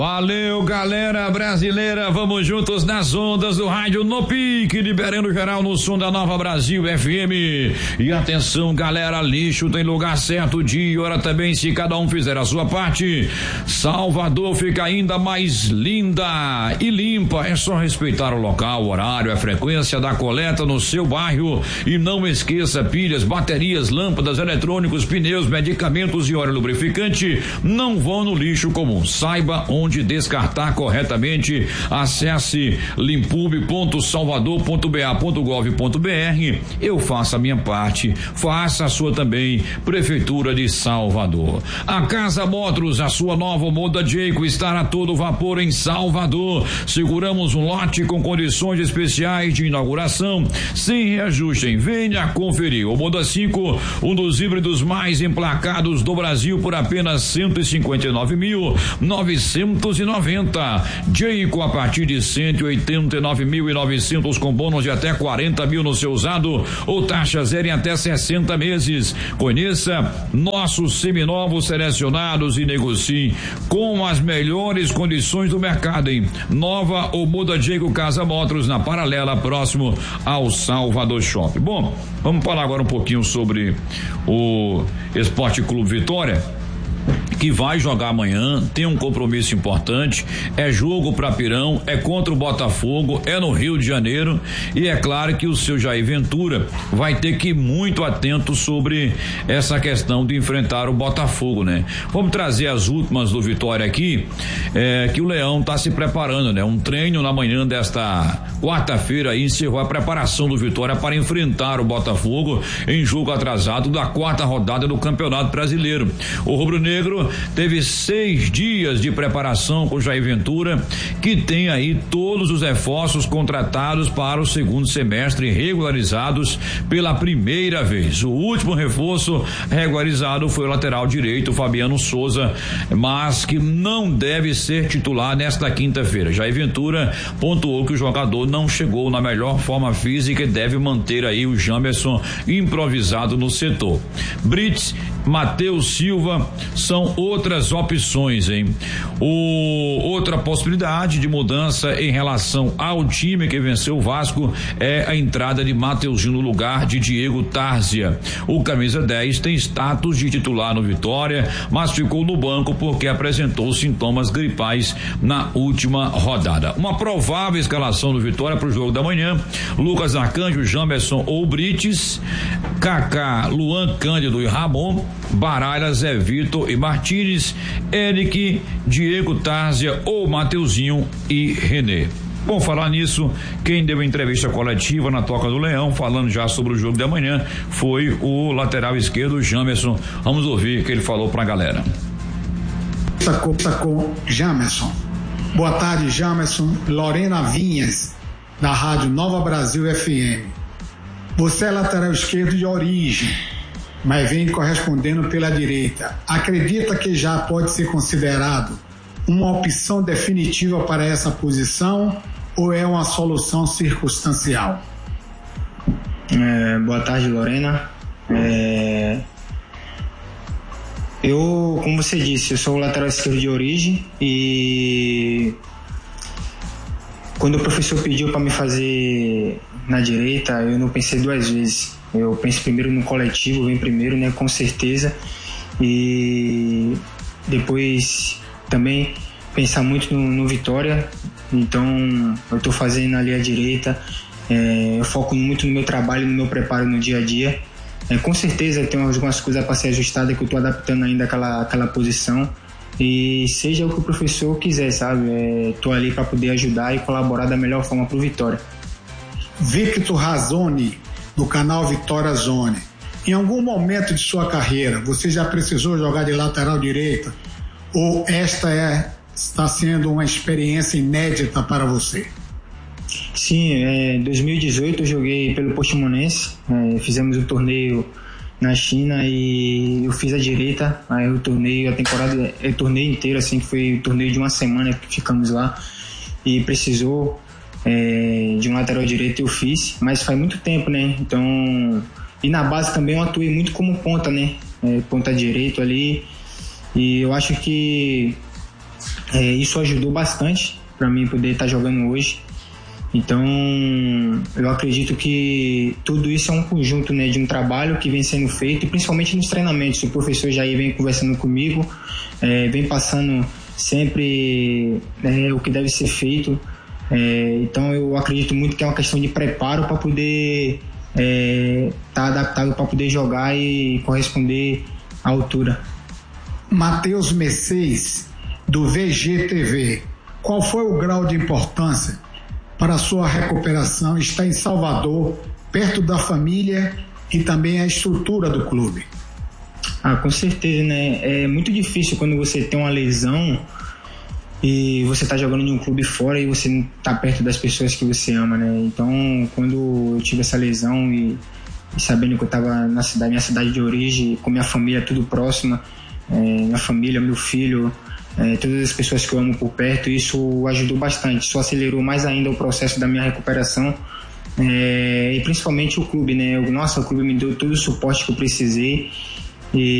Valeu, galera brasileira, vamos juntos nas ondas do rádio no pique, liberando geral no som da Nova Brasil FM. E atenção, galera, lixo tem lugar certo, dia e hora também, se cada um fizer a sua parte. Salvador fica ainda mais linda e limpa, é só respeitar o local, o horário, a frequência da coleta no seu bairro. E não esqueça, pilhas, baterias, lâmpadas, eletrônicos, pneus, medicamentos e óleo lubrificante não vão no lixo comum. Saiba onde descartar corretamente. Acesse limpub.salvador.ba.gov.br. Eu faço a minha parte, faça a sua também. Prefeitura de Salvador. A Casa Motors, a sua nova Moda Jayco, está a todo vapor em Salvador. Seguramos um lote com condições especiais de inauguração, sem reajuste. Venha conferir. O Moda 5, um dos híbridos mais emplacados do Brasil, por apenas 159.990. Jayco a partir de 189.900 com bônus de até 40 mil no seu usado ou taxa zero em até 60 meses. Conheça nossos seminovos selecionados e negocie com as melhores condições do mercado, hein? Nova ou Moda Jayco Casa Motors, na Paralela, próximo ao Salvador Shopping. Bom, vamos falar agora um pouquinho sobre o Esporte Clube Vitória, que vai jogar amanhã, tem um compromisso importante, é jogo para Pirão, é contra o Botafogo, é no Rio de Janeiro, e é claro que o seu Jair Ventura vai ter que ir muito atento sobre essa questão de enfrentar o Botafogo, né? Vamos trazer as últimas do Vitória aqui, que o Leão tá se preparando, né? Um treino na manhã desta quarta-feira encerrou a preparação do Vitória para enfrentar o Botafogo em jogo atrasado da 4ª rodada do Campeonato Brasileiro. O rubro-negro teve 6 dias de preparação com Jair Ventura, que tem aí todos os reforços contratados para o segundo semestre regularizados pela primeira vez. O último reforço regularizado foi o lateral direito Fabiano Souza, mas que não deve ser titular nesta quinta-feira. Jair Ventura pontuou que o jogador não chegou na melhor forma física e deve manter aí o Jamerson improvisado no setor. Brits, Matheus Silva são outras opções, hein? Outra possibilidade de mudança em relação ao time que venceu o Vasco é a entrada de Mateuzinho no lugar de Diego Tárzia. O camisa 10 tem status de titular no Vitória, mas ficou no banco porque apresentou sintomas gripais na última rodada. Uma provável escalação do Vitória para o jogo da manhã: Lucas Arcanjo, Jamerson ou Brites, Kaká, Luan Cândido e Ramon, Baralha, Zé Vitor e Martínez, Eric, Diego Tárzia ou Mateuzinho e René. Bom, falar nisso, quem deu a entrevista coletiva na Toca do Leão, falando já sobre o jogo da manhã, foi o lateral esquerdo, Jamerson. Vamos ouvir o que ele falou pra galera. Com Jamerson. Boa tarde, Jamerson. Lorena Vinhas, da Rádio Nova Brasil FM. Você é lateral esquerdo de origem, mas vem correspondendo pela direita. Acredita que já pode ser considerado uma opção definitiva para essa posição ou é uma solução circunstancial? Boa tarde, Lorena. Eu, como você disse, eu sou o lateral esquerdo de origem e quando o professor pediu para me fazer na direita, eu não pensei 2 vezes. Eu penso primeiro no coletivo, vem primeiro, né, com certeza, e depois também pensar muito no Vitória. Então eu estou fazendo ali a direita, eu foco muito no meu trabalho, no meu preparo no dia a dia. Com certeza tem algumas coisas para ser ajustadas que eu estou adaptando ainda àquela posição, e seja o que o professor quiser, sabe? Estou ali para poder ajudar e colaborar da melhor forma para o Vitória. Victor Razzoni, do canal Vitória Zone. Em algum momento de sua carreira, você já precisou jogar de lateral direita? Ou esta está sendo uma experiência inédita para você? Sim, em 2018 eu joguei pelo Portimonense, fizemos um torneio na China e eu fiz a direita, aí eu torneio a temporada, o torneio inteiro, assim, que foi o torneio de uma semana que ficamos lá, e precisou de um lateral direito, eu fiz, mas faz muito tempo, né? Então, e na base também eu atuei muito como ponta, né? Ponta direito ali, e eu acho que Isso ajudou bastante para mim poder estar jogando hoje. Então, eu acredito que tudo isso é um conjunto, né, de um trabalho que vem sendo feito, e principalmente nos treinamentos. O professor Jair vem conversando comigo, vem passando sempre o que deve ser feito. Então, eu acredito muito que é uma questão de preparo para poder estar adaptado para poder jogar e corresponder à altura. Matheus Mercedes, do VGTV, qual foi o grau de importância para a sua recuperação? Está em Salvador, perto da família e também a estrutura do clube. Com certeza, né? É muito difícil quando você tem uma lesão e você está jogando em um clube fora e você não está perto das pessoas que você ama, né? Então, quando eu tive essa lesão e sabendo que eu estava na minha cidade de origem, com minha família tudo próxima, minha família, meu filho, todas as pessoas que eu amo por perto, isso ajudou bastante, isso acelerou mais ainda o processo da minha recuperação, e principalmente o clube, né? O clube me deu todo o suporte que eu precisei, e